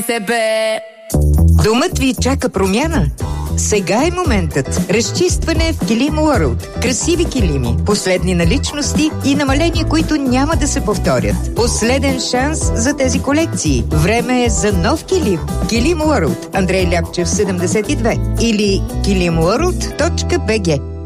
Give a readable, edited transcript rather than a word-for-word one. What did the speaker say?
Домът ви чака промяна? Сега е моментът. Разчистване в Килим World. Красиви килими, последни наличности и намаления, които няма да се повторят. Последен шанс за тези колекции. Време е за нов килим. Килим World. Андрей Ляпчев, 72. Или kilimworld.bg.